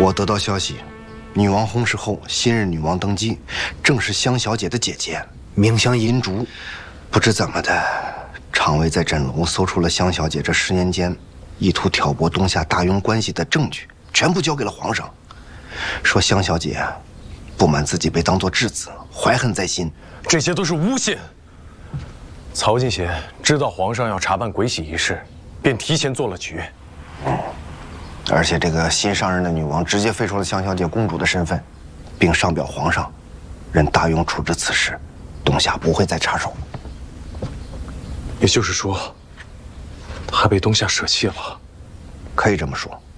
我得到消息，女王薨逝后，新任女王登基，正是香小姐的姐姐明香银烛。不知怎么的，常尉在枕楼搜出了香小姐这10年间意图挑拨东夏大庸关系的证据，全部交给了皇上。说香小姐不满自己被当作质子，怀恨在心。 这些都是诬陷。曹进贤知道皇上要查办鬼玺一事，便提前做了局。 而且这个新上任的女王直接废除了香小姐公主的身份，并上表皇上，任大庸处置此事，东夏不会再插手。 也就是说，她被东夏舍弃了。 可以这么说。